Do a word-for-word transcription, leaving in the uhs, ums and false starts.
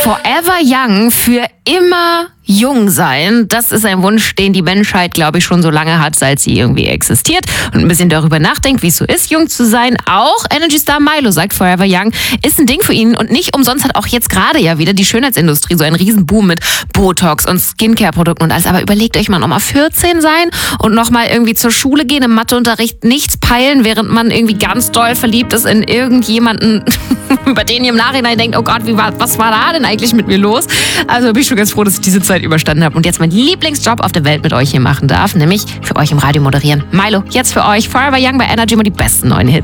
Forever Young, für immer jung sein, das ist ein Wunsch, den die Menschheit, glaube ich, schon so lange hat, seit sie irgendwie existiert und ein bisschen darüber nachdenkt, wie es so ist, jung zu sein. Auch Energy Star Milo sagt, Forever Young ist ein Ding für ihn und nicht umsonst hat auch jetzt gerade ja wieder die Schönheitsindustrie so einen Riesenboom mit Botox und Skincare-Produkten und alles. Aber überlegt euch mal, nochmal vierzehn sein und nochmal irgendwie zur Schule gehen, im Matheunterricht nichts peilen, während man irgendwie ganz doll verliebt ist in irgendjemanden, über den ihr im Nachhinein denkt, oh Gott, wie war, was war da denn eigentlich mit mir los? Also bin ich schon ganz froh, dass ich diese Zeit überstanden habe und jetzt meinen Lieblingsjob auf der Welt mit euch hier machen darf, nämlich für euch im Radio moderieren. Milo, jetzt für euch Forever Young bei Energy, mal die besten neuen Hits.